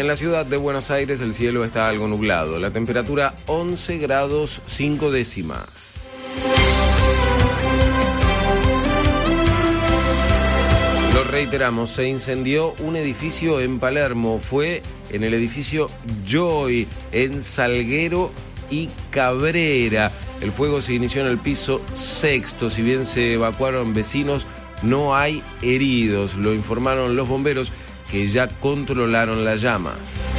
la ciudad de Buenos Aires el cielo está algo nublado. La temperatura 11 grados 5 décimas. Lo reiteramos, se incendió un edificio en Palermo. Fue en el edificio Joy, en Salguero y Cabrera. El fuego se inició en el piso sexto. Si bien se evacuaron vecinos, no hay heridos. Lo informaron los bomberos, que ya controlaron las llamas.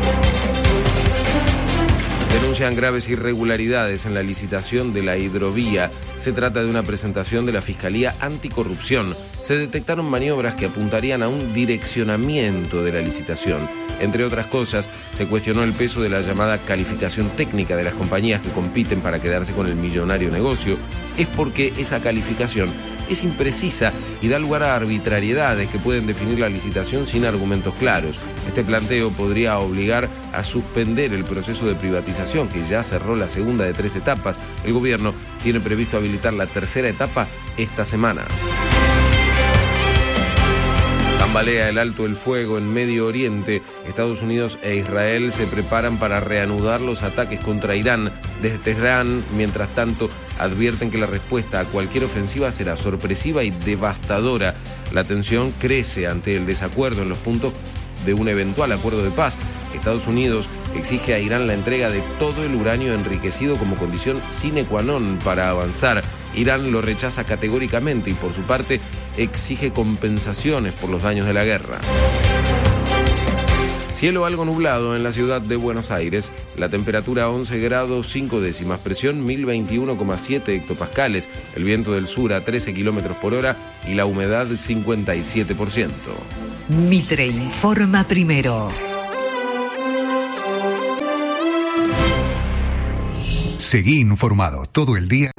Denuncian graves irregularidades en la licitación de la hidrovía. Se trata de una presentación de la Fiscalía Anticorrupción. Se detectaron maniobras que apuntarían a un direccionamiento de la licitación. Entre otras cosas, se cuestionó el peso de la llamada calificación técnica de las compañías que compiten para quedarse con el millonario negocio. Es porque esa calificación es imprecisa y da lugar a arbitrariedades que pueden definir la licitación sin argumentos claros. Este planteo podría obligar a suspender el proceso de privatización, que ya cerró la segunda de 3 etapas. El gobierno tiene previsto habilitar la tercera etapa esta semana. Tambalea el alto el fuego en Medio Oriente. Estados Unidos e Israel se preparan para reanudar los ataques contra Irán. Desde Teherán, mientras tanto, advierten que la respuesta a cualquier ofensiva será sorpresiva y devastadora. La tensión crece ante el desacuerdo en los puntos de un eventual acuerdo de paz. Estados Unidos exige a Irán la entrega de todo el uranio enriquecido como condición sine qua non para avanzar. Irán lo rechaza categóricamente y por su parte exige compensaciones por los daños de la guerra. Cielo algo nublado en la ciudad de Buenos Aires. La temperatura 11 grados 5 décimas, presión 1021,7 hectopascales, el viento del sur a 13 kilómetros por hora y la humedad 57%. Mitre informa primero. Seguí informado todo el día